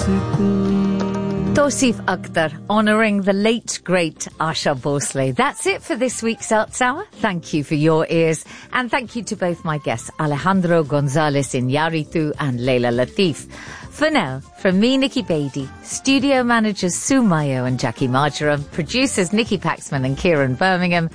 Tosif Akhtar, honouring the late, great Asha Bhosle. That's it for this week's Arts Hour. Thank you for your ears. And thank you to both my guests, Alejandro Gonzalez Iñárritu and Leila Latif. For now, from me, Nikki Beattie, studio managers Sue Mayo and Jackie Marjoram, producers Nikki Paxman and Kieran Birmingham,